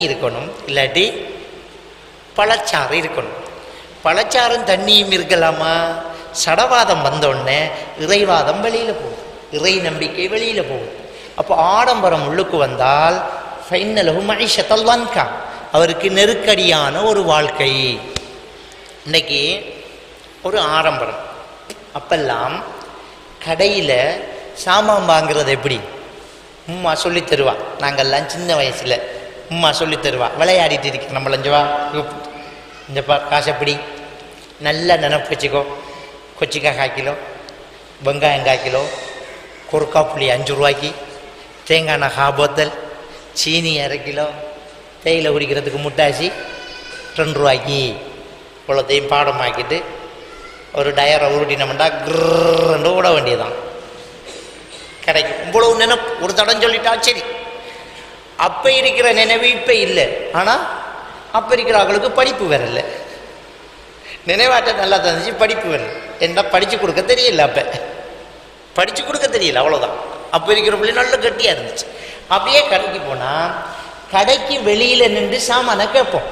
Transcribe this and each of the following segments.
இருக்கணும், இல்லாட்டி பழச்சாறு இருக்கணும். பழச்சாறும் தண்ணியும் இருக்கலாமா? சடவாதம் வந்தோடனே இறைவாதம் வெளியில் போகும், இறை நம்பிக்கை வெளியில் போகும். அப்போ ஆடம்பரம் உள்ளுக்கு வந்தால் ஃபைனலஹு மஈஷத்தல் லன்கா, அவருக்கு நெருக்கடியான ஒரு வாழ்க்கை. இன்னைக்கு ஒரு ஆடம்பரம். அப்பெல்லாம் கடையில் சாமான் வாங்குறது எப்படி? உம்மா சொல்லி தருவா. நாங்கள்லாம் சின்ன வயசில் உம்மா சொல்லி தருவா, விளையாடிட்டு இருக்கு நம்மளஞ்சவா இந்த காசப்படி நல்லா நினப்பு வச்சுக்கோ. கொச்சிக்காய் 1/4 கிலோ, வெங்காயம் 1/4 கிலோ, கொறுக்கா புளி 5 ரூபாய்க்கு, தேங்காய் எண்ணெய் 1/2 போத்தல், சீனி 1/2 கிலோ, தேயிலை குடிக்கிறதுக்கு முட்டாசி 2 ரூபாய்க்கு. இவ்வளோத்தையும் பாடமாக்கிட்டு ஒரு டயரை உருட்டினோம்னா கிரண்டு விட வேண்டியதான் கிடைக்கும். இவ்வளவு நினைப்பு ஒரு தடம் சொல்லிட்டா சரி. அப்போ இருக்கிற நினைவு இப்போ இல்லை. ஆனால் அப்போ இருக்கிற ஆளுக்கு படிப்பு வரல, நினைவாட்ட நல்லா தந்துச்சு, படிப்பு வரல. என்ன படித்து கொடுக்க தெரியல, அப்போ படித்து கொடுக்க தெரியல, அவ்வளோதான். அப்போ இருக்கிற பிள்ளை நல்ல கட்டியாக இருந்துச்சு. அப்படியே கடைக்கு போனால் கடைக்கு வெளியில் நின்று சாமானை கேட்போம்.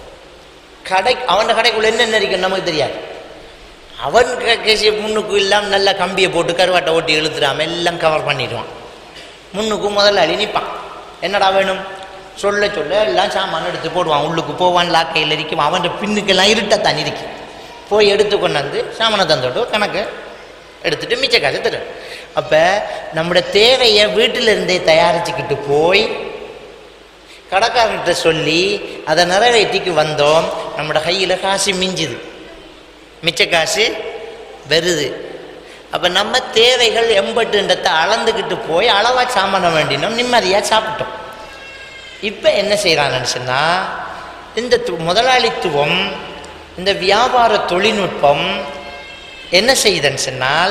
அவன் கடைக்குள்ள என்னென்ன இருக்குன்னு நமக்கு தெரியாது. அவன் கேசி முன்னுக்கு இல்லாமல் நல்லா கம்பியை போட்டு கருவாட்டை ஓட்டி இழுத்துடாம எல்லாம் கவர் பண்ணிடுவான். முன்னுக்கு முதல்ல நிற்பான், என்னடா வேணும் சொல்ல சொல்ல எல்லாம் சாமான் எடுத்து போடுவான். உள்ளுக்கு போவான், லாக்கையில் இருக்கும். அவன் பின்னுக்கெல்லாம் இருட்டத்தான் இருக்கும். போய் எடுத்து கொண்டாந்து சாமானை தந்துட்டு கணக்கு எடுத்துட்டு மிச்ச காசு தரும். அப்போ நம்மளோட தேவையை வீட்டிலிருந்தே தயாரிச்சுக்கிட்டு போய் கடைக்காரர்கிட்ட சொல்லி அதை நிறைவேற்றிக்கு வந்தோம். நம்மளோட கையில் காசு மிஞ்சுது, மிச்ச காசு வருது. அப்போ நம்ம தேவைகள் எம்பட்டுன்றதை அளந்துக்கிட்டு போய் அளவாக சாமான வேண்டினோம், நிம்மதியாக சாப்பிட்டோம். இப்போ என்ன செய்கிறான்னு சொன்னால், இந்த முதலாளித்துவம், இந்த வியாபார தொழில்நுட்பம் என்ன செய்யுதுன்னு சொன்னால்,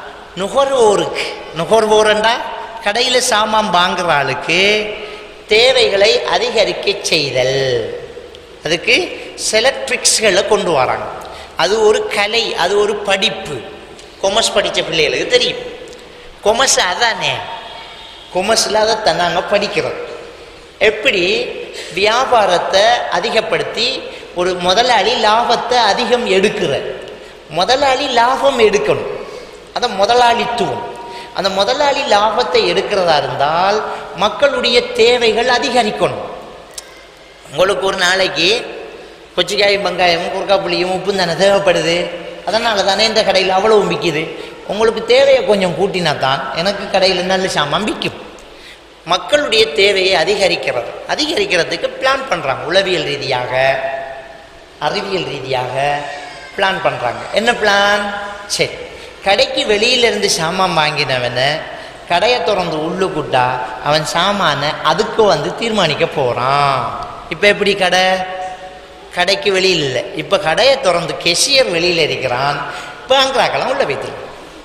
நுகர்வோருண்டா கடையில் சாமான் வாங்குற ஆளுக்கு தேவைகளை அதிகரிக்க செய்தல். அதுக்கு சில ட்ரிக்ஸ்களை கொண்டு வராங்க. அது ஒரு கலை, அது ஒரு படிப்பு. கொமர்ஸ் படித்த பிள்ளைகளுக்கு தெரியும். கொமர்ஸ் அதானே, கொமர்ஸில் அதைத்தான் நாங்கள் படிக்கிறோம். எப்படி வியாபாரத்தை அதிகப்படுத்தி ஒரு முதலாளி லாபத்தை அதிகம் எடுக்கிற, முதலாளி லாபம் எடுக்கணும், அதான் முதலாளித்துவம். அந்த முதலாளி லாபத்தை எடுக்கிறதா இருந்தால் மக்களுடைய தேவைகள் அதிகரிக்கணும். உங்களுக்கு ஒரு நாளைக்கு கொச்சிக்காயும் வெங்காயமும் குறுக்காப்புளியும் உப்பும் தானே தேவைப்படுது. அதனால தானே இந்த கடையில் அவ்வளோ விற்கிது. உங்களுக்கு தேவையை கொஞ்சம் கூட்டினா தான் எனக்கு கடையில் நல்ல சாமான் விற்கும். மக்களுடைய தேவையை அதிகரிக்கிறதுக்கு பிளான் பண்ணுறாங்க. உளவியல் ரீதியாக, அறிவியல் ரீதியாக பிளான் பண்ணுறாங்க. என்ன பிளான்? சரி, கடைக்கு வெளியிலேருந்து சாமான் வாங்கினவனை கடையை திறந்து உள்ளுக்குட்டா அவன் சாமானை அதுக்கு தீர்மானிக்க போகிறான். இப்போ எப்படி கடைக்கு வெளியில் இல்லை, இப்போ கடையை திறந்து கெஷியர் வெளியில் இருக்கிறான். பேங்க்ராக்கெல்லாம் உள்ள வைத்திருக்கான்.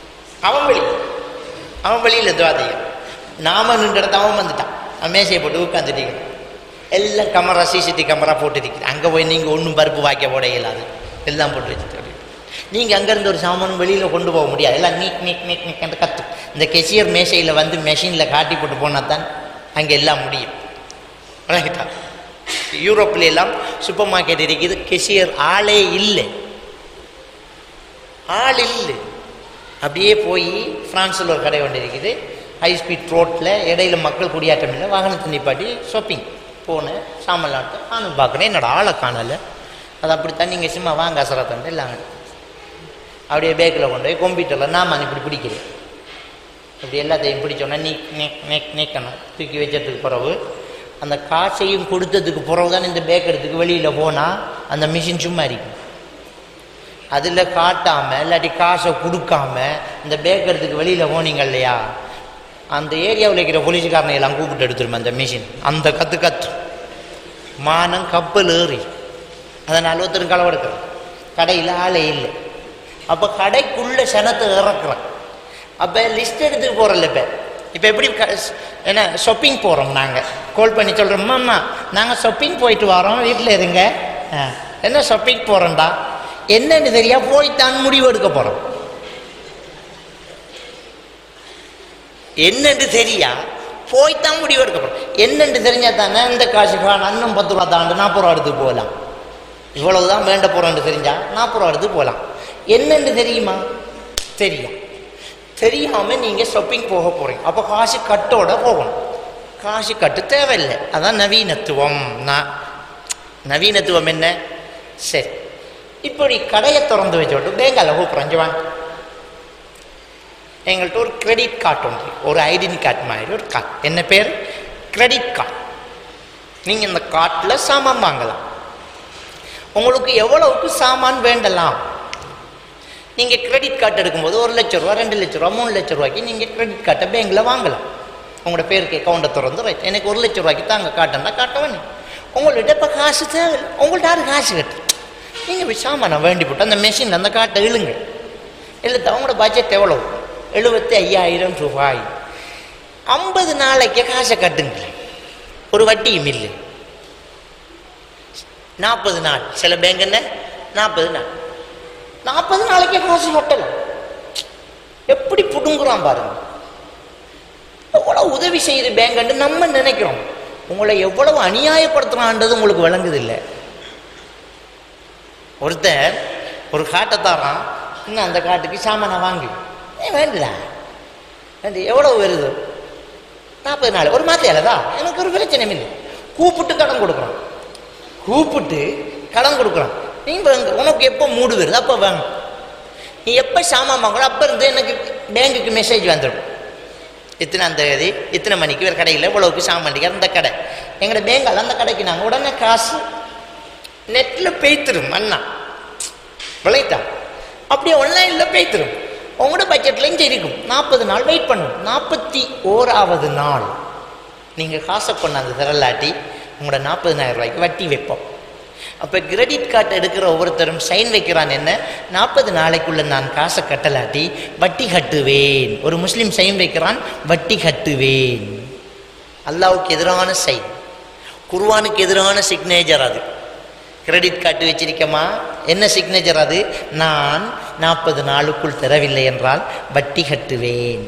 அவன் வெளியில் துவாதையும் நாம நின்றுடத்த அவன் வந்துட்டான். அவன் மேசையை போட்டு உட்காந்துட்டு எல்லாம் கேமரா, சிசிடிவி கேமரா போட்டுருக்கு. அங்கே போய் நீங்கள் ஒன்றும் பருப்பு வாய்க்க போட இயலாது, எல்லாம் போட்டு வச்சுட்டு நீங்கள் அங்கேருந்து ஒரு சாமான் வெளியில் கொண்டு போக முடியாது. எல்லாம் நீக் என்று கற்று இந்த கெஷியர் மேசையில் மெஷினில் காட்டி போட்டு போனால் தான் அங்கே எல்லாம் முடியும். ரைட்டா? யூரோப்பில் எல்லாம் சூப்பர் மார்க்கெட் இருக்குது, கெஷியர் ஆளே இல்லை, ஆள் இல்லை. அப்படியே போய் ஃப்ரான்ஸில் ஒரு கடை ஒன்று இருக்குது, ஹை ஸ்பீட் ரோட்டில், இடையில மக்கள் குடியாட்டம் இல்லை, வாகனத்தை நிப்பாட்டி ஷாப்பிங் போனேன், சாமலாட்டு நானும் பார்க்குறேன், என்னோட ஆளை காணலை. அது அப்படித்தான். நீங்கள் சும்மா வாங்க அசரத்தண்டு இல்லாங்க அப்படியே பேக்கில் கொண்டு போய் கம்ப்யூட்டரில் நான் இப்படி பிடிக்கிறேன். இப்படி எல்லாத்தையும் பிடிச்சோன்னா நீக்கணும். தூக்கி வச்சதுக்கு பிறகு அந்த காசையும் கொடுத்ததுக்கு பிறகு தான் இந்த பேக் எடுத்துக்கு வெளியில் போனால் அந்த மிஷின் சும்மா இருக்கும். அதில் காட்டாமல் இல்லாட்டி காசை கொடுக்காம இந்த பேக் எடுத்துக்கு வெளியில் போனீங்க இல்லையா, அந்த ஏரியாவில் இருக்கிற போலீஸுக்காரனை எல்லாம் கூப்பிட்டு எடுத்துருமே அந்த மிஷின். அந்த கற்று மானம் கப்பல் ஏறி அதனால் ஒருத்தரும் களவு எடுக்கிறேன். கடையில் ஆளே இல்லை. அப்போ கடைக்குள்ளே சனத்தை இறக்குறேன். அப்போ லிஸ்ட் எடுத்துட்டு போகிறோம்ல. இப்போ எப்படி என்ன ஷாப்பிங் போகிறோம், நாங்கள் கால் பண்ணி சொல்கிறோம், அம்மா நாங்கள் ஷாப்பிங் போயிட்டு வரோம், வீட்டில் இருங்க. என்ன ஷாப்பிங் போகிறோம்டா, என்னன்னு தெரியா போய்த்தான் முடிவு எடுக்க போகிறோம். என்னன்னு தெரியா போய்த்தான் முடிவு எடுக்கப்படும். என்னென்று தெரிஞ்சால் தானே இந்த காசு அன்னும் 10 ரூபா தாண்டு 40 ரூபா எடுத்து போகலாம். இவ்வளவுதான் வேண்ட போகிறோன்னு தெரிஞ்சால் 40 ரூபா எடுத்து போகலாம். என்னென்று தெரியுமா? தெரியாமல் நீங்கள் ஷாப்பிங் போக போகிறீங்க. அப்போ காசு கட்டோட போகணும். காசு கட்டு தேவையில்லை. அதான் நவீனத்துவம். நவீனத்துவம் என்ன? சரி, இப்படி கடையை திறந்து வச்சுட்டு பேங்கால கூப்பிட்றேன். எங்கள்கிட்ட ஒரு கிரெடிட் கார்டு உண்டு, ஒரு ஐடென்டி கார்டு மாதிரி ஒரு கார்டு. என்ன பேர்? Credit card. நீங்கள் இந்த கார்டில் சாமான் வாங்கலாம். உங்களுக்கு எவ்வளவுக்கு சாமான் வேண்டலாம். நீங்கள் கிரெடிட் கார்டு எடுக்கும்போது 1 லட்ச ரூபா, 2 லட்ச ரூபா, 3 லட்ச ரூபாய்க்கு நீங்கள் கிரெடிட் கார்டை பேங்கில் வாங்கலாம். உங்களோட பேருக்கு அக்கௌண்ட்டை திறந்து ரைட், எனக்கு 1 லட்ச ரூபாய்க்கு தாங்க காட்டுன்னா காட்ட வேணும். உங்கள்கிட்ட இப்போ காசு தேவை, உங்கள்கிட்ட யாரும் காசு கட்டு, நீங்கள் போய் சாமானை வேண்டி போட்டு அந்த மெஷினில் அந்த காட்டை இழுங்க. இழுத்த அவங்களோட பட்ஜெட் எவ்வளோ? 75,000 ரூபாய். 50 நாளைக்கு காசை கட்டுங்களேன். ஒரு வட்டியும் இல்லை. 40 நாள். சில பேங்க் என்ன 40 நாள், 40 நாளைக்கே காசு கட்டலாம். எப்படி புடுங்குறான் பாருங்க. எவ்வளவு உதவி செய்யுது பேங்க் நம்ம நினைக்கிறோம். உங்களை எவ்வளவு அநியாயப்படுத்துறான்றது உங்களுக்கு விளங்குது இல்லை. ஒருத்தர் ஒரு காட்டை தாரான், இன்னும் அந்த காட்டுக்கு சாமானை வாங்கி வேண்டுதா எவ்வளவு வருது? 40 நாள், ஒரு மாத்தையாலதா எனக்கு ஒரு பிரச்சனையும் இல்லை. கூப்பிட்டு கடன் கொடுக்குறான், நீ வாங்க, உனக்கு எப்போ மூடு வருது அப்போ வாங்க. நீ எப்போ சாமான் வாங்கணும் அப்போ இருந்து எனக்கு பேங்குக்கு மெசேஜ் வந்துடும். இத்தனாம் தேதி இத்தனை மணிக்கு வேறு கடையில் இவ்வளவுக்கு சாமான் அந்த கடை எங்களோட பேங்கால் அந்த கடைக்கு நாங்கள் உடனே காசு நெட்டில் பேய்த்திரும். அண்ணா விளையிட்டா அப்படியே ஆன்லைனில் பேய்த்திரும். உங்களோட பட்ஜெட்லையும் சரிக்கும். 40 நாள் வெயிட் பண்ணும். 41வது நாள் நீங்கள் காசை கொண்டாந்து தரலாட்டி உங்களோட 40,000 ரூபாய்க்கு வட்டி வைப்போம். அப்போ கிரெடிட் கார்டு எடுக்கிற ஒவ்வொருத்தரும் சைன் வைக்கிறான். என்ன? 40 நாளைக்குள்ள நான் காசை கட்டலாட்டி வட்டி கட்டுவேன். ஒரு முஸ்லீம் சைன் வைக்கிறான், வட்டி கட்டுவேன். அல்லாவுக்கு எதிரான சைன், குர்ஆனுக்கு எதிரான சிக்னேச்சர். அது கிரெடிட் கார்டு வச்சிருக்கமா, என்ன சிக்னேச்சர் அது? நான் 40 நாளுக்குள் தரவில்லை என்றால் வட்டி கட்டுவேன்.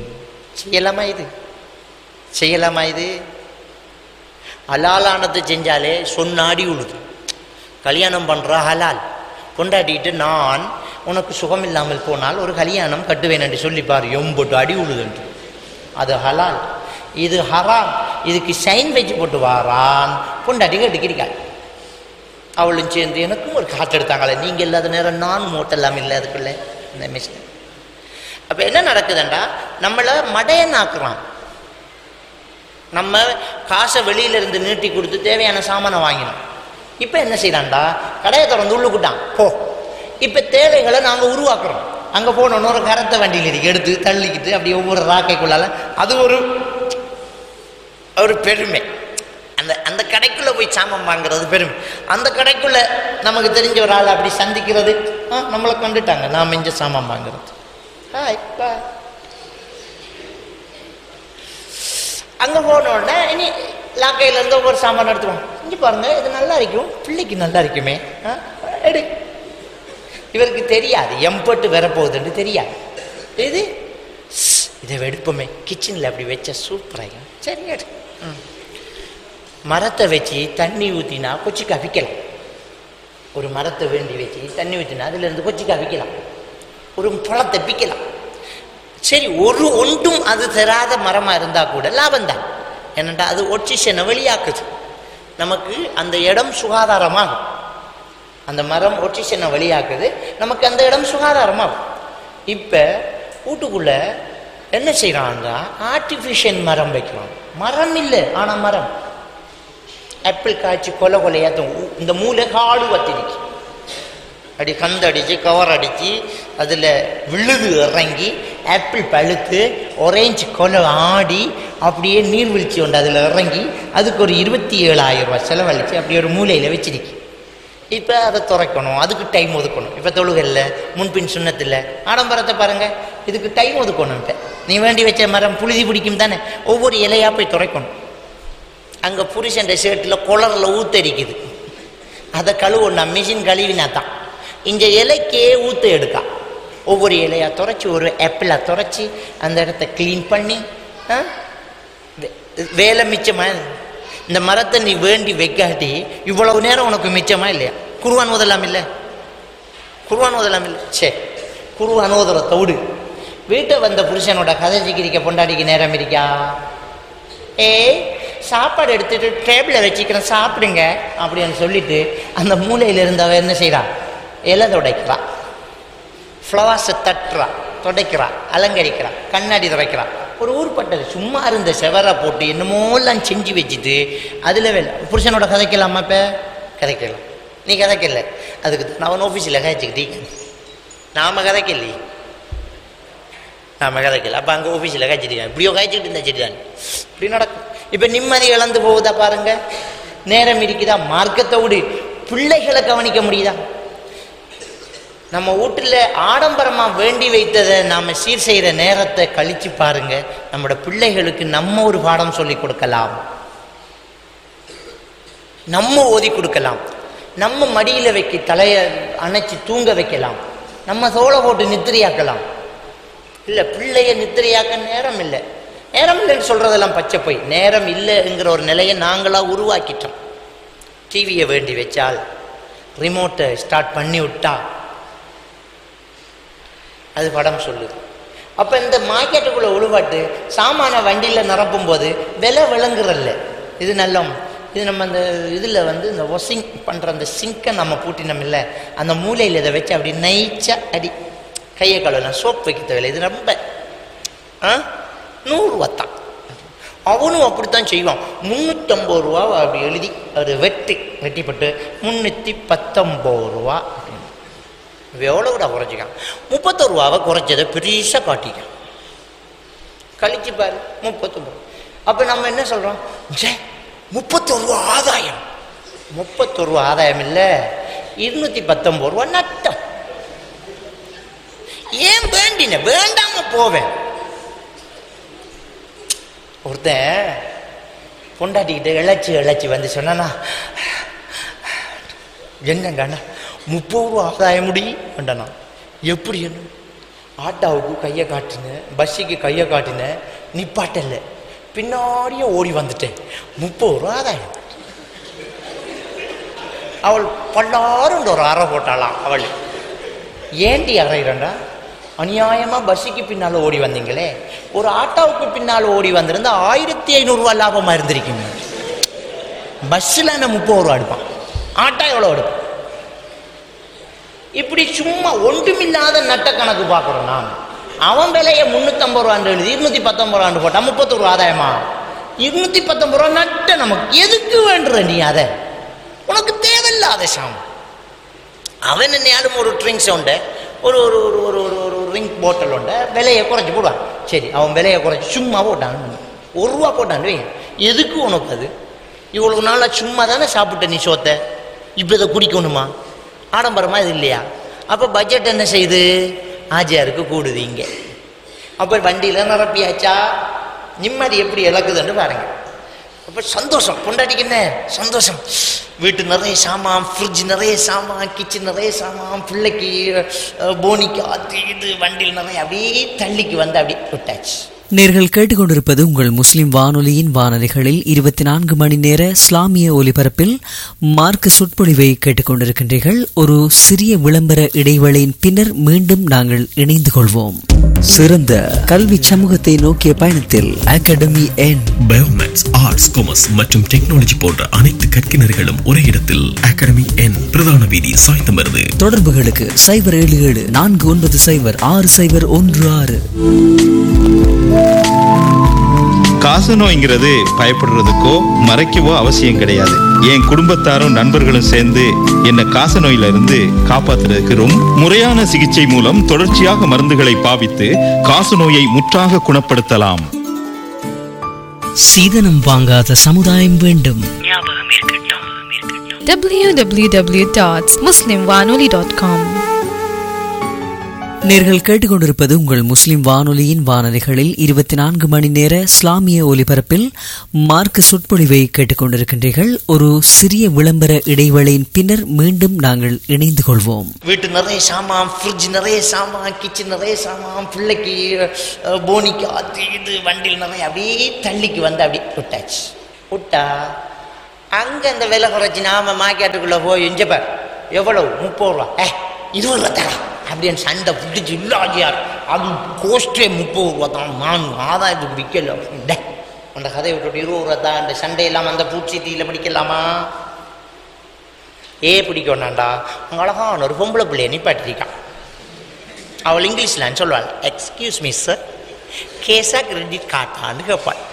செய்யலாமா இது? ஹலாலானது செஞ்சாலே சொன்னாடி உழுது. கல்யாணம் பண்ணுறா ஹலால், கொண்டாடிட்டு நான் உனக்கு சுகம் இல்லாமல் போனால் ஒரு கல்யாணம் கட்டுவேன் என்று சொல்லிப்பார், எம்போட்டு அடி உழுதுன்று. அது ஹலால், இது ஹராம். இதுக்கு சைன் வச்சு போட்டு வாரான், கொண்டாடி கட்டிக்கிறாள். அவளும் சேர்ந்து எனக்கும் ஒரு காற்று எடுத்தாங்களே, நீங்கள் இல்லாத நேரம் நான் மூட்டெல்லாம் இல்லை அதுக்குள்ள இந்த மிஷின். அப்போ என்ன நடக்குதுண்டா, நம்மளை மடையனாக்குறான். நம்ம காசை வெளியிலிருந்து நீட்டி கொடுத்து தேவையான சாமானை வாங்கினோம். இப்போ என்ன செய்யறான்டா, கடையை திறந்து உள்ளுக்குட்டான் போ. இப்போ தேவைகளை நாங்கள் உருவாக்குறோம். அங்கே போனோன்னு ஒரு கரத்தை வண்டியில் இருக்கு, எடுத்து தள்ளிக்கிட்டு அப்படியே ஒவ்வொரு ராக்கைக்குள்ளால அது ஒரு பெருமை. அந்த கடைக்குள்ளே போய் சாமான் வாங்குறது பெருமை. அந்த கடைக்குள்ளே நமக்கு தெரிஞ்ச ஒரு ஆள் அப்படி சந்திக்கிறது, நம்மளை கண்டுட்டாங்க, நாம் இங்கே சாமான் வாங்குறது. அங்கே போனோடனே இனி லாக்கையிலேருந்து ஒவ்வொரு சாமான் எடுத்துருவோம். இங்கே பாருங்க, இது நல்லா இருக்கும், பிள்ளைக்கு நல்லா இருக்குமே, எடு. இவருக்கு தெரியாது எம்பட்டு வரப்போகுதுன்னு தெரியாது. இதை எடுப்போமே, கிச்சனில் அப்படி வச்ச சூப்பராக, சரி எடு. மரத்தை வச்சு தண்ணி ஊற்றினா கொச்சி கவிக்கலாம். ஒரு மரத்தை வேண்டி வச்சு தண்ணி ஊற்றினா அதுலேருந்து கொச்சி கவிக்கலாம், ஒரு பழத்தை பிக்கலாம். சரி, ஒன்றும் அது தராத மரமாக இருந்தால் கூட லாபம்தான். என்னென்னா அது ஆக்சிஜனை வெளியாக்குது, நமக்கு அந்த இடம் சுகாதாரமாகும். அந்த மரம் ஆக்சிஜனை வெளியாக்குது, நமக்கு அந்த இடம் சுகாதாரமாகும். இப்போ வீட்டுக்குள்ளே என்ன செய்கிறாங்க, ஆர்டிஃபிஷியல் மரம் வைக்கிறான். மரம் இல்லை, ஆனால் மரம். ஆப்பிள் காய்ச்சி கொலையாத்தும் இந்த மூளை காடு வத்திருக்கு, அப்படி கந்தடிச்சு கவர் அடித்து அதில் விழுது இறங்கி ஆப்பிள் பழுத்து ஒரேஞ்சு கொலை ஆடி அப்படியே நீர்வீழ்ச்சி உண்டு அதில் இறங்கி அதுக்கு ஒரு 27,000 ரூபாய் செலவழித்து அப்படி ஒரு மூலையில் வச்சிருக்கு. இப்போ அதை துறைக்கணும், அதுக்கு டைம் ஒதுக்கணும். இப்போ தொழுகல்ல முன்பின் சுண்ணத்தில் ஆடம்பரத்தை பாருங்கள், இதுக்கு டைம் ஒதுக்கணும். இப்போ நீ வேண்டி வச்ச மரம் புழுதி பிடிக்கும் தானே, ஒவ்வொரு இலையாக போய் துறைக்கணும். அங்கே புருஷன் ஷர்ட்டில் குளரில் ஊத்தரிக்குது, அதை கழுவணும், மிஷின் கழுவினா தான். இந்த இலைக்கே ஊற்ற எடுக்கா, ஒவ்வொரு இலையாக துறைச்சி ஒரு ஆப்பிளாக துறைச்சி அந்த இடத்த க்ளீன் பண்ணி வேலை மிச்சமா? இந்த மரத்தை நீ வேண்டி வைக்காட்டி இவ்வளவு நேரம் உனக்கு மிச்சமா இல்லையா? குர்ஆன் ஓதலாம் இல்லை? குர்ஆன் ஓதலாம் இல்லை? சரி, குர்ஆன் ஓதுறத விடு. வீட்டை வந்த புருஷனோட கதை சிக்கிரிக்க பொண்டாடிக்கு நேரம் இருக்கா? சாப்பாடு எடுத்துட்டு டேபிளில் வச்சுக்கிறேன் சாப்பிடுங்க அப்படின்னு சொல்லிட்டு அந்த மூலையில் இருந்தவ என்ன செய்கிறா? இலை துடைக்கிறா, ஃப்ளவர்ஸை தட்டுறா, துடைக்கிறா, அலங்கரிக்கிறா, கண்ணாடி துடைக்கிறா. ஒரு ஊர்பட்டது சும்மா இருந்த செவரை போட்டு என்னமோலாம் செஞ்சு வச்சுட்டு அதில் வேலை. புருஷனோட கதைக்கலாமா? இப்போ கதைக்கலாம். நீ கதைக்கல, அதுக்கு நான் ஆஃபீஸில் கதைச்சிக்கிட்டீங்க. நாம் கதைக்கலையே, நாம் கதைக்கல. அப்போ அங்கே ஆஃபீஸில் காய்ச்சிட்டு இப்படியோ காய்ச்சிக்கிட்டு இருந்தா சரி தான் இப்படி நடக்கும். இப்போ நிம்மதி இழந்து போகுதா பாருங்க. நேரம் இருக்குதா? மார்க்கத்தை விடு, பிள்ளைகளை கவனிக்க முடியுதா? நம்ம வீட்டில் ஆடம்பரமாக வேண்டி வைத்ததை நாம் சீர் செய்கிற நேரத்தை கழித்து பாருங்க. நம்மளோட பிள்ளைகளுக்கு நம்ம ஒரு பாடம் சொல்லி கொடுக்கலாம், நம்ம ஓதி கொடுக்கலாம், நம்ம மடியில் வைக்க தலையை அணைச்சி தூங்க வைக்கலாம், நம்ம தோளை போட்டு நித்திரையாக்கலாம். இல்லை, பிள்ளைய நித்திரையாக்க நேரம் இல்லை. நேரம் இல்லைன்னு சொல்கிறதெல்லாம் பச்சை போய். நேரம் இல்லைங்கிற ஒரு நிலையை நாங்களாக உருவாக்கிட்டோம். டிவியை வேண்டி வச்சால், ரிமோட்டை ஸ்டார்ட் பண்ணி விட்டா அது படம் சொல்லுது. அப்போ இந்த மார்க்கெட்டுக்குள்ளே உழுவாட்டு சாமான வண்டியில் நிரப்பும் போது விலை விளங்குறல்ல. இது நல்ல இது நம்ம இந்த இதில் இந்த வாஷிங் பண்ணுற அந்த சிங்கை நம்ம பூட்டினோம் இல்லை, அந்த மூலையில் இதை வச்சு அப்படி நைச்சா அடி கையை கழுவலாம், சோப் வைக்க தேவையில்லை. இது ரொம்ப 100 ரூபா தான். அவனும் அப்படித்தான் செய்வான். 350 ரூபா அப்படி எழுதி அது வெட்டிப்பட்டு 319 ரூபா. எவ்வளோ கூட குறைச்சிக்கான்? 31 ரூபாவை குறைச்சதை பெருசாக காட்டிக்கான். கழிச்சு பாரு 39. அப்போ நம்ம என்ன சொல்கிறோம்? 31 ரூபா ஆதாயம். 31 ரூபா ஆதாயம் இல்லை, 219 ரூபா நட்டம். ஏன் வேண்டின? வேண்டாம போவேன். ஒருத்தன் பொண்டாட்டிக்கிட்ட இழைச்சி வந்து சொன்னா, என்னங்கண்ணா 30 ரூபா ஆதாயம் முடி வேண்டாண்ணா. எப்படி? என்ன? ஆட்டாவுக்கு கையை காட்டினேன், பஸ்ஸுக்கு கையை காட்டினேன், நிப்பாட்டல, பின்னாடியே ஓடி வந்துட்டேன், 30 ரூபா ஆதாயம். அவள் பல்லாரும் ஒரு அறை போட்டாளாம். அவள் ஏண்டி அறையிறண்டா? அநியாயமாக பஸ்ஸுக்கு பின்னால் ஓடி வந்தீங்களே, ஒரு ஆட்டோவுக்கு பின்னால் ஓடி வந்திருந்தா 1500 ரூபா லாபமாக இருந்திருக்குங்க. பஸ்ஸில் என்ன 30 ரூபா எடுப்பான், ஆட்டோ எவ்வளோ எடுப்பான்? இப்படி சும்மா ஒன்றுமில்லாத நட்ட கணக்கு பார்க்குறோம் நாம். அவன் விலையை 350 ரூபான்னு எழுதி 219 ரூபான்னு போட்டால் 30 ரூபா ஆதாயமா? 219 ரூபா நட்ட நமக்கு எதுக்கு வேண்டுற நீ? அதை உனக்கு தேவையில்லாத சாம். அவன் என்னையாலும் ஒரு ட்ரிங்க்ஸ் உண்டு, ஒரு ஒரு ஒரு ஒரு ஒரு ஒரு ட்ரிங்க் பாட்டில் உண்டு, விலையை குறைச்சி போடுவான். சரி, அவன் விலையை குறைச்சி சும்மா போட்டான், 1 ரூபா போட்டான். எதுக்கு உனக்கு அது? இவ்வளவு நாளாக சும்மா தானே சாப்பிட்ட நீ சோத்தை, இப்போ இதை குடிக்கணுமா? ஆடம்பரமா இது இல்லையா? அப்போ பட்ஜெட் என்ன செய்யுது? ஆஜியாருக்கு கூடுது இங்கே. அப்போ வண்டியில் நிரப்பியாச்சா, நிம்மதி எப்படி இழக்குதுன்னு பாருங்க. அப்போ சந்தோஷம், பொண்டாட்டிக்கு என்ன சந்தோஷம்? வீட்டு நிறைய சாமான், ஃப்ரிட்ஜ் நிறைய சாமான், கிச்சன் நிறைய சாமான், பிள்ளைக்கு போனிக்கு அது இது வண்டியில் நிறைய அப்படியே தள்ளிக்கு வந்து அப்படியே விட்டாச்சு. நேர்கள் கேட்டுக்கொண்டிருப்பது உங்கள் முஸ்லிம் வானொலியின் வானொலிகளில் 24 மணி நேர இஸ்லாமிய ஒலிபரப்பில் மார்க்க சொற்பொழிவை கேட்டுக்கொண்டிருக்கின்றீர்கள். ஒரு சிறிய விளம்பர இடைவேளையின் பின்னர் மீண்டும் நாங்கள் இணைந்து கொள்வோம். சிறந்த கல்வி சமூகத்தை நோக்கிய பயணத்தில் அகாடமி என் பயோமேத்ஸ், ஆர்ட்ஸ், காமர்ஸ் மற்றும் டெக்னாலஜி போன்ற அனைத்து கற்கினர்களும் ஒரே இடத்தில் அகாடமி என் பிரதான வீதி சாய்ந்தமருது. தொடர்புகளுக்கு 077 490 6016. காச நோய்ங்கிறது பயப்படுறதுக்கோ மறைக்கவோ அவசியம் கிடையாது. என் குடும்பத்தாரும் நண்பர்களும் சேர்ந்து என்னை காச நோயில இருந்து காப்பாத்துறதுக்கு ரொம்ப முறையான சிகிச்சை மூலம் தொடர்ச்சியாக மருந்துகளை பாவித்து காச நோயை முற்றாக குணப்படுத்தலாம். சீதனம் வாங்காத சமுதாயம் வேண்டும். www.muslimwanoli.com நேர்கள் கேட்டுக்கொண்டிருப்பது உங்கள் முஸ்லிம் வானொலியின் வானொலிகளில் 24 மணி நேர இஸ்லாமிய ஒலிபரப்பில் மார்க்க சொற்பொழிவை கேட்டுக்கொண்டிருக்கின்றீர்கள். ஒரு சிறிய விளம்பர இடைவேளையின் பின்னர் மீண்டும் நாங்கள் இணைந்து கொள்வோம். வீட்டு நிறைய சாமான், ஃப்ரிட்ஜ் நிறைய சாமான், கிச்சன் நிறைய சாமான், பிள்ளைக்கு போனிக்கு அது இது வண்டியில் நிறைய அப்படியே தள்ளிக்கு வந்து அப்படியே விட்டாச்சு. விட்டா அங்கே அந்த விலை குறைச்சி நாம மார்க்கெட்டுக்குள்ளே போய் எஞ்சப்பார் எவ்வளவு 30 ரூபா 20 ரூபா தரேன் அப்படின்னு சண்டை பிடிச்சி இல்லாதியார் அது கோஸ்டே 30 ரூபா தான், நான் ஆதாயத்துக்கு விற்கல அந்த கதையை விட்டுட்டு 20 ரூபா தான். அந்த சண்டையெல்லாம் அந்த பூச்சிட்டியில் பிடிக்கலாமா? பிடிக்கணாண்டா அங்கே அழகான ஒரு பொம்பளை பிள்ளைய நிப்பாட்டிருக்கான். அவள் இங்கிலீஷில் சொல்லுவாள், எக்ஸ்கியூஸ் மீ சார், கேஸா கிரெடிட் கார்டான்னு கேட்பாள்.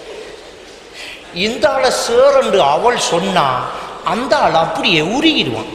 இந்த ஆளை சேரண்டு அவள் சொன்னா அந்த ஆள் அப்படியே உருகிடுவான்.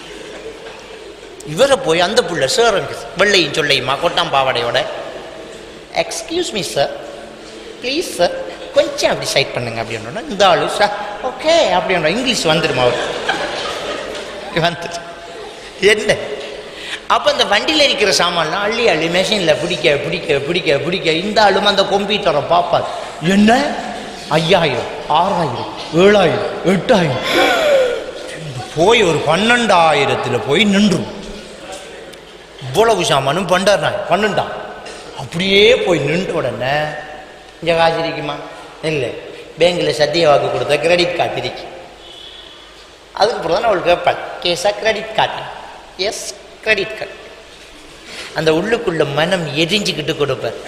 இவரை போய் அந்த புள்ள சேரண்டு வெள்ளையும் சொல்லையுமா கொட்டாம் பாவாடையோட, excuse me sir, please sir, கொஞ்சம் அப்படி சைட் பண்ணுங்க அப்படின்னா இந்த ஆளு சார் ஓகே அப்படின்ற இங்கிலீஷ் வந்துடுமா அவர் வந்துட்டு என்ன. அப்போ அந்த வண்டியில் இருக்கிற சாமான்லாம் அள்ளி அள்ளி மெஷினில் பிடிக்க பிடிக்க பிடிக்க பிடிக்க இந்த ஆளும் அந்த கம்ப்யூட்டரை பார்ப்பார். என்ன 5000 6000 7000 8000 போய் ஒரு 12,000 போய் நின்றும். இவ்வளவு சாமானும் 12 அப்படியே போய் நின்ற உடனே இங்கே காசு இருக்குமா? இல்லை, பேங்கில் சத்திய வாக்கு கொடுத்த கிரெடிட் கார்டு இருக்கு. அதுக்கு அப்புறம் தான் அவள் கேட்பாள், கேஸா credit card? S credit card. அந்த உள்ளுக்குள்ள மனம் எரிஞ்சுக்கிட்டு கொடுப்பார்.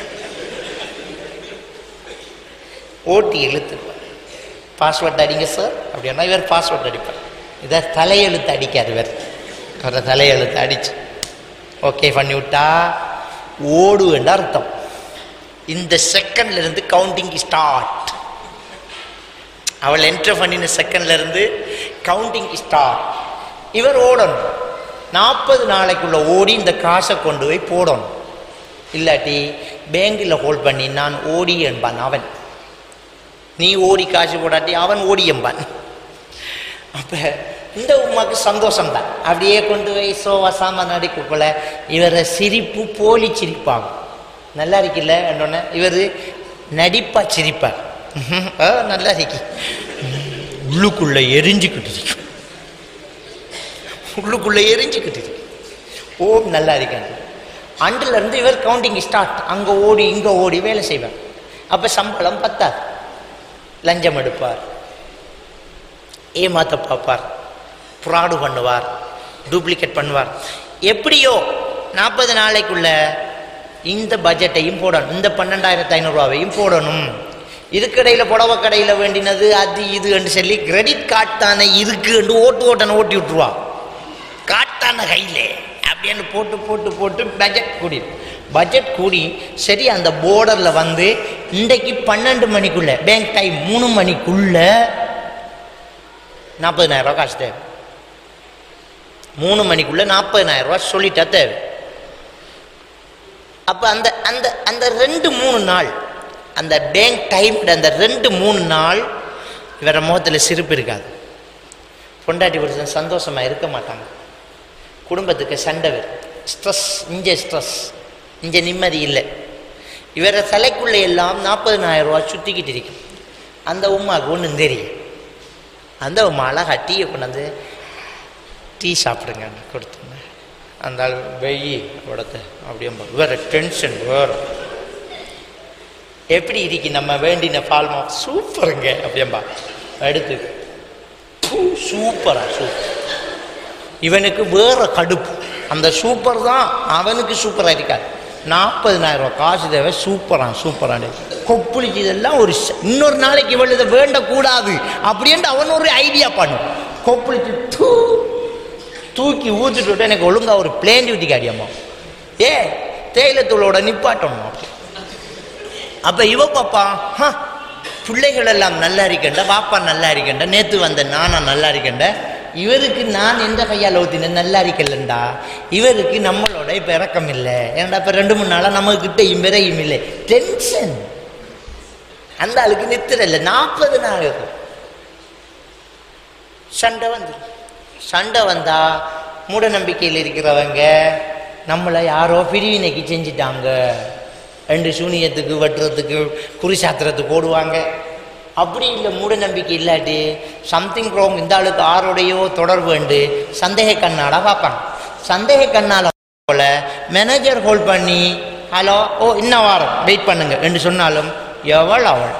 ஓட்டி இழுத்துப்பார். பாஸ்வேர்ட் அடிங்க சார் அப்படின்னா இவர் பாஸ்வேர்ட் அடிப்பார். இதை தலையெழுத்து அடிக்காது இவர். அவரை தலையெழுத்து அடிச்சு ஓகே பண்ணி விட்டா ஓடு என்ற அர்த்தம். இந்த செகண்ட்ல இருந்து கவுண்டிங் ஸ்டார்ட். அவள் என்டர் பண்ணின செகண்ட்ல இருந்து கவுண்டிங் ஸ்டார்ட். இவர் ஓடணும். 40 நாளைக்குள்ள ஓடி இந்த காசை கொண்டு போய் போடணும். இல்லாட்டி பேங்கில் ஹோல்ட் பண்ணி நான் ஓடி என்பான் அவன். நீ ஓடி காசு போடாட்டி அவன் ஓடி என்பான். அப்ப இந்த உமாக்கு சந்தோஷம்தான். அப்படியே கொண்டு போய் சோவா சாமான் அடிக்கக்குள்ள இவரை சிரிப்பு போலி சிரிப்பாகும். நல்லா இருக்குல்ல என்னொன்னு இவர் நடிப்பா சிரிப்பார். நல்லா இருக்கு. உள்ளுக்குள்ள எரிஞ்சுக்கிட்டு இருக்கு. உள்ளுக்குள்ள எரிஞ்சுக்கிட்டு இருக்கு. ஓம் நல்லா இருக்காங்க. அண்டுல இருந்து இவர் கவுண்டிங் ஸ்டார்ட். அங்க ஓடி இங்க ஓடி வேலை செய்வார். அப்ப சம்பளம் பத்தாது. லஞ்சம் எடுப்பார், ஏமாத்த பார்ப்பார், ஃப்ராடு பண்ணுவார், டூப்ளிகேட் பண்ணுவார். எப்படியோ 40 நாளைக்குள்ள இந்த பட்ஜெட்டையும் போடணும், இந்த 12,500 ரூபாவையும் போடணும். இதுக்கடையில் புடவை கடையில் வேண்டினது அது இது என்று சொல்லி கிரெடிட் கார்டு தானே இருக்கு என்று ஓட்டனை ஓட்டி விட்டுருவா. காட்டான கையில் அப்படின்னு போட்டு போட்டு போட்டு பட்ஜெட் கூடி சரி அந்த போர்டரில் வந்து இன்றைக்கு 12 மணிக்குள்ள பேங்க் டைம் 3 மணிக்குள்ள 40,000 ரூபா காசு தேவை. 3 மணிக்குள்ள 40,000 ரூபா சொல்லிட்டா தேவை. அப்போ அந்த அந்த அந்த 2-3 நாள் அந்த பேங்க் டைம் அந்த 2-3 நாள் இவர முகத்தில் சிரிப்பு இருக்காது. பொண்டாட்டி புருஷன் சந்தோஷமா இருக்க மாட்டாங்க. குடும்பத்துக்கு சண்டை வரும். ஸ்ட்ரெஸ், இங்கே நிம்மதி இல்லை. இவரை தலைக்குள்ள எல்லாம் 40,000 ரூபா சுற்றிக்கிட்டு இருக்கும். அந்த உமாவுக்கு ஒன்றும் தெரியும். அந்த உமா அழகா டீயை கொண்டாந்து டீ சாப்பிடுங்க கொடுத்துங்க. அந்த ஆள் வெயி உடத்த அப்படியே வேற டென்ஷன் வேறு. எப்படி இருக்கு நம்ம வேண்டின பால்மா சூப்பருங்க அப்படியம்பா எடுத்து சூப்பரா சூப்பர். இவனுக்கு வேற கடுப்பு. அந்த சூப்பர் தான் அவனுக்கு சூப்பராக இருக்காது. 40,000 ரூபா காசு தேவை. சூப்பரான கொப்புளிச்சு இதெல்லாம் ஒரு இன்னொரு நாளைக்கு இவள் இதை வேண்டக்கூடாது அப்படின்ட்டு அவன் ஒரு ஐடியா பண்ணும். கொப்புளிச்சு தூக்கி ஊற்றிட்டு விட்டு எனக்கு ஒழுங்கா ஒரு பிளேன் டியூட்டி காடியம்மா தேயிலத்தூளோட நிப்பாட்டணும். அப்போ இவ பாப்பா பிள்ளைகள் எல்லாம் நல்லா இருக்கண்ட, பாப்பா நல்லா இருக்கண்ட, நேற்று வந்த நானா நல்லா இருக்கண்ட, இவருக்கு நான் எந்த கையால் ஊற்றினேன் நல்லா இருக்கலண்டா. இவருக்கு நம்மளோட இப்போ இறக்கம் இல்லை. ஏன்டா இப்போ 2-3 நாளாக நம்மக்கிட்ட விரையும் இல்லை. டென்ஷன். அந்த ஆளுக்கு நித்திர இல்லை. 40 நாள் சண்டை வந்துடும். சண்டை வந்தா மூட நம்பிக்கையில் இருக்கிறவங்க நம்மளை யாரோ பிரிவினைக்கு செஞ்சிட்டாங்க, 2 சூனியத்துக்கு வெட்டுறதுக்கு குறிசாத்திரத்துக்கு ஓடுவாங்க. அப்படி இல்லை, மூட நம்பிக்கை இல்லாட்டி சம்திங் ராங், இந்த ஆளுக்கு ஆரோடையோ தொடர்பு உண்டு, சந்தேக கண்ணால் பார்ப்பாங்க. சந்தேக கண்ணால் போல மேனேஜர் ஹோல்ட் பண்ணி ஹலோ ஓ இன்னும் வாரம் வெயிட் பண்ணுங்க என்று சொன்னாலும் எவள் அவள்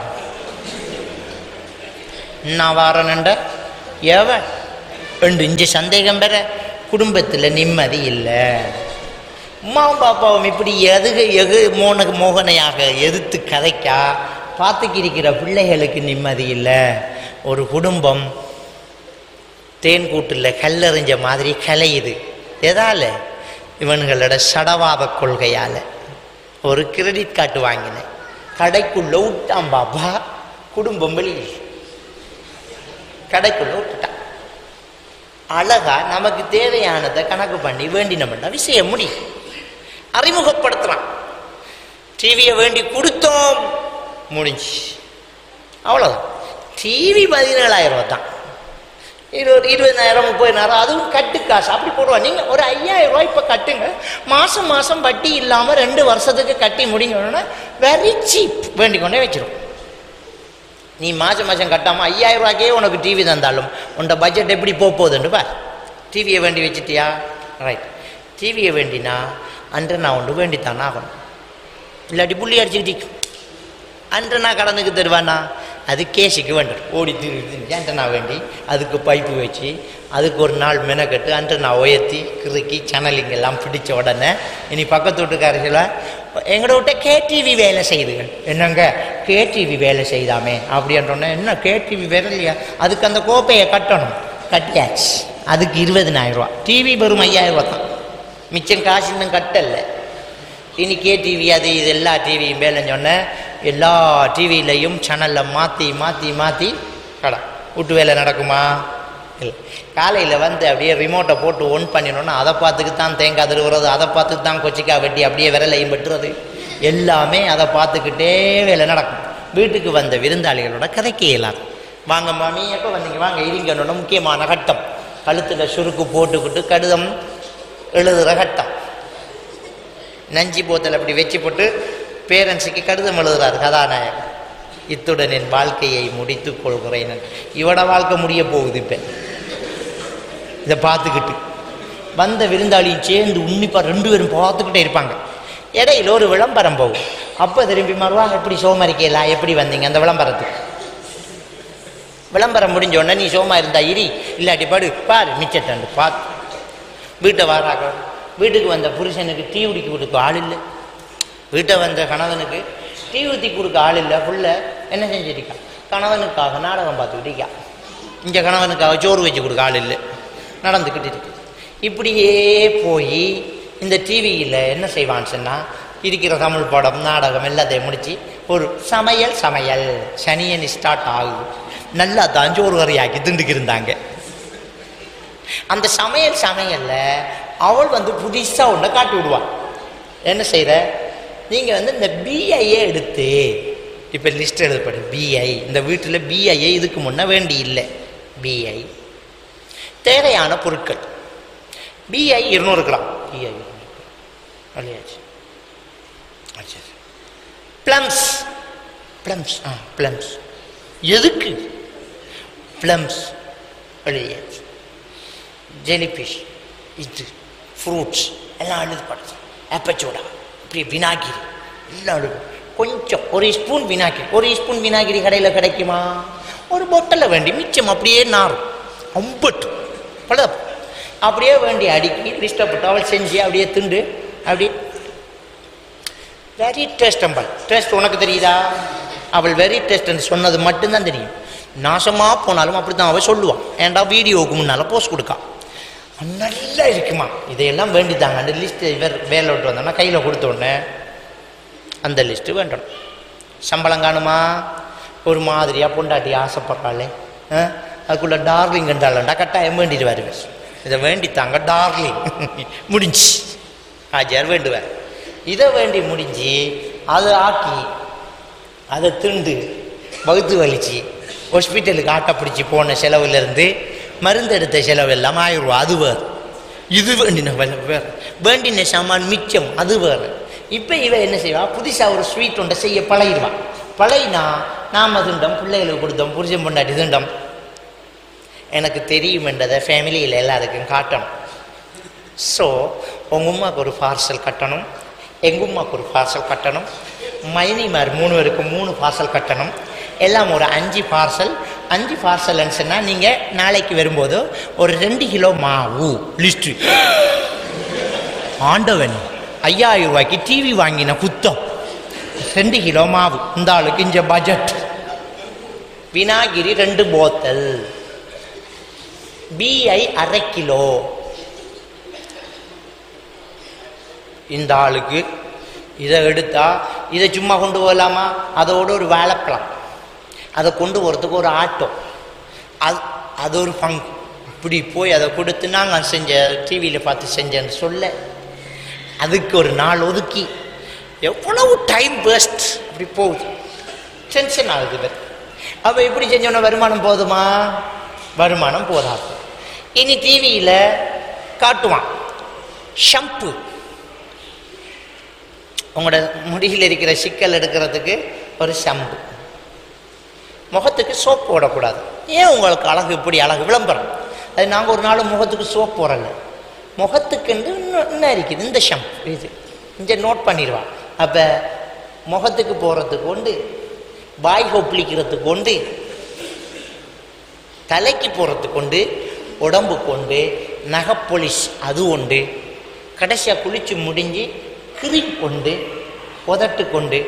இன்னும் வாரன்ண்ட எவள் என்று இஞ்சி சந்தேகம் பெற குடும்பத்தில் நிம்மதி இல்லை. அம்மாவும் பாப்பாவும் இப்படி மோகனையாக எதிர்த்து கதைக்கா பார்த்துக்கிருக்கிற பிள்ளைகளுக்கு நிம்மதி இல்லை. ஒரு குடும்பம் தேன் கூட்டில் கல்லறிஞ்ச மாதிரி கலையுது. எதால? இவன்களோட சடவாத கொள்கையால். ஒரு கிரெடிட் கார்டு வாங்கினேன், கடைக்குள்ள விட்டான் பாப்பா, குடும்பம் வெளியில் கடைக்குள்ள விட்டுட்டான். அழகா நமக்கு தேவையானதை கணக்கு பண்ணி வேண்டினோம்னா விஷயம் முடியும். அறிமுகப்படுத்துறான், டிவியை வேண்டி கொடுத்தோம், முடிஞ்சு அவ்வளோதான். டிவி 17,000 தான், 20,000 30,000 அதுவும் கட்டு காசு அப்படி போடுவான். நீங்கள் ஒரு 5,000 ரூபாய் இப்போ கட்டுங்க, மாதம் மாதம் வட்டி இல்லாமல் 2 வருஷத்துக்கு கட்டி முடிங்கணுன்னா வெரி சீப் வேண்டி கொண்டே வச்சிடும். நீ மாதம் மாதம் கட்டாமல் 5,000 ரூபாய்க்கே உனக்கு டிவி தந்தாலும் உன்னோட பட்ஜெட் எப்படி போகுதுன்னு பார். டிவியை வேண்டி வச்சுட்டியா? ரைட். டிவியை வேண்டினா அன்று நான் ஒன்று வேண்டித்தான் ஆகணும், இல்லாட்டி புள்ளி அடிச்சுக்கிட்டு அன்று நான் கடனுக்கு தருவானா? அது கேஸுக்கு வேண்டும், ஓடி திருட்டு நான் வேண்டி அதுக்கு பைப்பு வச்சு அதுக்கு ஒரு நாள் மெனக்கட்டு அன்று நான் உயர்த்தி கிறுக்கி சேனலிங் எல்லாம் பிடிச்ச உடனே இனி பக்கத்து வீட்டுக்காரர்கள எங்களோட விட்ட கேடிவி வேலை செய்துகள். என்னங்க கேடிவி வேலை செய்தாமே அப்படின்றோன்னே, என்ன கேடிவி வேலை இல்லையா? அதுக்கு அந்த கோப்பையை கட்டணும், கட்டியாச்சு. அதுக்கு 20,000 ரூபா. டிவி வெறும் 5,000 ரூபா தான், மிச்சம் காசு இன்னும் கட்டலை. இனி கேடிவி அது இது எல்லா டிவியும் வேலைன்னு சொன்னேன். எல்லா டிவியிலையும் சேனலில் மாற்றி மாற்றி மாற்றி கடை வீட்டு வேலை நடக்குமா? இல்லை. காலையில் வந்து அப்படியே ரிமோட்டை போட்டு ஒன் பண்ணினோன்னா அதை பார்த்துக்கு தான் தேங்காய் திருவுறது, அதை பார்த்துக்கு தான் கொச்சிக்காய் வெட்டி அப்படியே விரலையும் வெட்டுறது, எல்லாமே அதை பார்த்துக்கிட்டே வேலை நடக்கும். வீட்டுக்கு வந்த விருந்தாளிகளோட கதைக்க இயலாது. வாங்க மாமி எப்போ வந்தீங்க, வாங்க இருங்கன்னு முக்கியமான கட்டம், கழுத்தில் சுருக்கு போட்டுக்கிட்டு கடிதம் எழுதுகிற கட்டம். நஞ்சி போத்தல் அப்படி வச்சு போட்டு பேரண்ட்ஸுக்கு கடிதம் எழுதுறாரு கதாநாயகன். இத்துடன் என் வாழ்க்கையை முடித்து கொள்கிறேன். இவட வாழ்க்கை முடிய போகுது. இப்போ இதை பார்த்துக்கிட்டு வந்த விருந்தாளியும் சேர்ந்து உன்னிப்பாக 2 பேரும் பார்த்துக்கிட்டே இருப்பாங்க. இடையில ஒரு விளம்பரம் போகும். அப்போ திரும்பி மறுவாங்க, எப்படி சோமரிக்கலாம், எப்படி வந்தீங்க அந்த விளம்பரத்துக்கு? விளம்பரம் முடிஞ்ச உடனே நீ சோமா இருந்தா இரி, இல்லாட்டி பாடு பாரு மிச்சட்டண்டு பார்த்து வீட்டை வாராக. வீட்டுக்கு வந்த புருஷனுக்கு டீ ஊற்றி கொடுக்க ஆள் இல்லை, வீட்டை வந்த கணவனுக்கு டீ ஊற்றி கொடுக்க ஆள் இல்லை. ஃபுல்ல என்ன செஞ்சுருக்கா? கணவனுக்காக நாடகம் பார்த்துக்கிட்டு இருக்கா. இங்கே கணவனுக்காக சோறு வச்சு கொடுக்க ஆள் இல்லை, நடந்துக்கிட்டு இருக்கு. இப்படியே போய் இந்த டிவியில் என்ன செய்வான்னு சொன்னால், இருக்கிற தமிழ் படம் நாடகம் எல்லாத்தையும் முடித்து ஒரு சமையல் சனியன் ஸ்டார்ட் ஆகுது. நல்லா தான் சோறு வரையாக்கி திண்டுக்கு இருந்தாங்க. அந்த சமையல்ல அவள் வந்து புதுசாக ஒன்றை காட்டி விடுவாள். என்ன செய்கிற, நீங்கள் வந்து இந்த பிஐஏ எடுத்து இப்போ லிஸ்ட் எழுதப்படும். பிஐ இந்த வீட்டில் பிஐஏ இதுக்கு முன்னே வேண்டி இல்லை. பிஐ தேவையான பொருட்கள் பிஐ 200 கிராம். பிஐ இல்லையாச்சு. பிளம்ஸ் பிளம்ஸ் எதுக்கு? பிளம்ஸ் வெளியாச்சு. ஜெலிஃபிஷ், இது ஃப்ரூட்ஸ் எல்லாம் எழுதப்படுது. ஆப்பச்சோடா இப்படி வினாகிரி எல்லாம் எழுது. கொஞ்சம் ஒரு ஸ்பூன் வினாகிரி கடையில் கிடைக்குமா? ஒரு பொட்டலில் வேண்டி மிச்சம் அப்படியே நாரும் அம்பட்டு பல அப்படியே வேண்டி அடுக்கி இஷ்டப்பட்டு அவள் செஞ்சு அப்படியே திண்டு அப்படி வெரி டேஸ்டம்பிள். டேஸ்ட் உனக்கு தெரியுதா? அவள் வெரி டேஸ்ட்ன்னு சொன்னது மட்டும்தான் தெரியும். நாசமாக போனாலும் அப்படி தான் அவள் சொல்லுவான். ஏன்டா வீடியோவுக்கு முன்னால் போஸ்ட் கொடுக்கா, நல்லா இருக்குமா, இதையெல்லாம் வேண்டித்தாங்க. அந்த லிஸ்ட்டு வேலை விட்டு வந்தோன்னா கையில் கொடுத்தோடனே அந்த லிஸ்ட்டு வேண்டணும். சம்பளம் காணுமா? ஒரு மாதிரியாக பொண்டாட்டி ஆசைப்படுறாளே, அதுக்குள்ளே டார்லிங் என்றாலண்டா கட்டாயம் வேண்டிட்டு வருவேன். இதை வேண்டித்தாங்க டார்லிங் முடிஞ்சு ஆஜார் வேண்டுவார். இதை வேண்டி முடிஞ்சு அதை ஆக்கி அதை திண்டு வகுத்து வலிச்சு ஹாஸ்பிட்டலுக்கு ஆட்டை பிடிச்சி போன செலவுலேருந்து மருந்து எடுத்த செலவு எல்லாம் 1000 ரூபா. அது வேறு இது வேண்டின வேற, வேண்டின சாமான் மிச்சம் அது வேற. இப்போ இவ என்ன செய்வா, புதுசாக ஒரு ஸ்வீட் ஒன்றை செய்ய பழகிடுவான். பழகினா நாம் அதுண்டம் பிள்ளைகளுக்கு கொடுத்தோம், புரிஞ்சம் பொண்டாட்டி இதுண்டம் எனக்கு தெரியும் என்றதை ஃபேமிலியில் எல்லாருக்கும் காட்டணும். ஸோ உங்கள் உமாவுக்கு ஒரு பார்சல் கட்டணும், எங்கள் உமாவுக்கு ஒரு பார்சல் கட்டணும், மைனிமார் 3 பேருக்கு 3 பார்சல் கட்டணும். எல்லாம் ஒரு 5 பார்சல். 5 பார்சல்னு சொன்னால் நீங்கள் நாளைக்கு வரும்போது ஒரு 2 கிலோ மாவு லிஸ்ட்டு. ஆண்டவன் 5000 ரூபாய்க்கு டிவி வாங்கின குத்தம். 2 கிலோ மாவு இந்த ஆளுக்கு இஞ்ச பட்ஜெட். வினாகிரி 2 போத்தல், பிஐ 1/2 கிலோ. இந்த ஆளுக்கு இதை எடுத்தா இதை சும்மா கொண்டு போகலாமா, அதோட ஒரு வாழைப்பழம், அதை கொண்டு போகிறதுக்கு ஒரு ஆட்டோ, அது ஒரு பங்கு. இப்படி போய் அதை கொடுத்து நாங்கள் செஞ்ச டிவியில் பார்த்து செஞ்சேன்னு சொல்ல அதுக்கு ஒரு நாள் ஒதுக்கி எவ்வளவு டைம் வேஸ்ட் அப்படி போகுது. டென்ஷன் ஆகுது. அப்போ இப்படி செஞ்சோன்னா வருமானம் போதுமா? வருமானம் போதாது. இனி டிவியில் காட்டுவான் ஷாம்பு, உங்களோட முடியில் இருக்கிற சிக்கல் எடுக்கிறதுக்கு ஒரு ஷாம்பு, முகத்துக்கு சோப்பு போடக்கூடாது. ஏன் உங்களுக்கு அழகு இப்படி அழகு விளம்பரம்? அது நாங்கள் ஒரு நாள் முகத்துக்கு சோப்பு போடலை, முகத்துக்குண்டு இன்னும் இருக்குது இந்த ஷாம்பு, இது இங்கே நோட் பண்ணிடுவான். அப்போ முகத்துக்கு போகிறதுக்கு உண்டு, வாய் கொப்பளிக்கிறதுக்கு உண்டு, தலைக்கு போகிறதுக்கு உண்டு, உடம்புக்கு உண்டு, நகைப்பொலிஷ் அது உண்டு, கடைசியாக குளித்து முடிஞ்சு கிரீம் கொண்டு உதட்டு கொண்டு.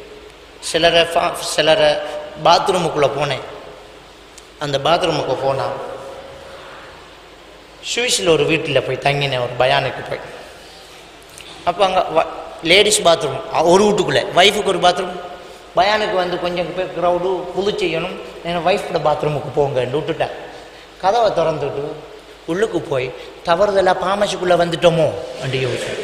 சிலரை பாத்ரூமுக்குள்ளே போனேன். அந்த பாத்ரூமுக்கு போனால் சுவிஸில் ஒரு வீட்டில் போய் தங்கினேன், ஒரு பயானுக்கு போய். அப்போ அங்கே லேடிஸ் பாத்ரூம் ஒரு வீட்டுக்குள்ளே, ஒய்ஃபுக்கு ஒரு பாத்ரூம். பயானுக்கு வந்து கொஞ்சம் பேர் க்ரௌடு குளி செய்யணும், ஏன்னா ஒய்ஃபோட பாத்ரூமுக்கு போங்கன்னு விட்டுட்டேன். கதவை திறந்துட்டு உள்ளுக்கு போய் தவறுதெல்லாம் பாமசிக்குள்ளே வந்துட்டோமோ அப்படி யோசிச்சேன்.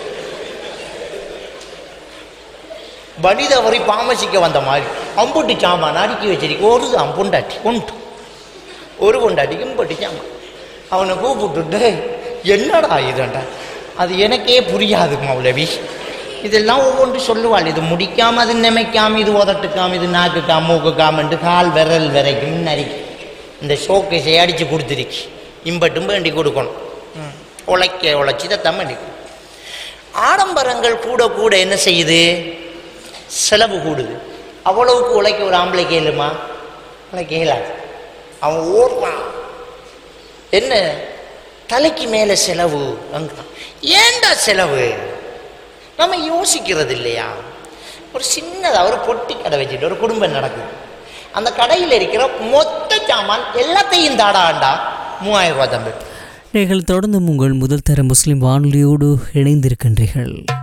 வழி தவறி பாமசிக்க வந்த மாதிரி அம்புட்டி சாமான் அடுக்கி வச்சிருக்கு. ஒரு அம்புண்டாட்டி கொண்டு ஒரு பொண்டாட்டிக்கு இம்பட்டி சாமான். அவனை கூப்பிட்டுட்டு என்னடா இதுண்டா, அது எனக்கே புரியாது மௌலவி, இதெல்லாம் ஒவ்வொன்று சொல்லுவாள். இது முடிக்காம, அது நிமைக்காம, இது உதட்டுக்காம, இது நாக்குக்காம, மூக்குக்காமன்ட்டு கால் விரல் வரைக்கும் நறுக்கி இந்த ஷோக்கேஸை அடித்து கொடுத்துருக்கு. இம்பட்டும் வேண்டி கொடுக்கணும், உழைச்சி தான் வேண்டி. ஆடம்பரங்கள் கூட கூட என்ன செய்யுது, செலவு கூடுது. அவ்வளவுக்கு உழைக்க ஒரு ஆம்பளை கேளுமா? உழைக்க இயலாது. அவன் ஓடுறான். என்ன தலைக்கு மேலே செலவு, ஏண்டா செலவு? நம்ம யோசிக்கிறது இல்லையா? ஒரு சின்னதாக ஒரு பொட்டி கடை வச்சுட்டு ஒரு குடும்பம் நடக்குது. அந்த கடையில் இருக்கிற மொத்த சாமான் எல்லாத்தையும் தாடாண்டா 3000 ரூபா தம்பி. நீங்கள் தொடர்ந்து உங்கள் முதல் தர முஸ்லிம் வானொலியோடு இணைந்திருக்கின்றீர்கள்.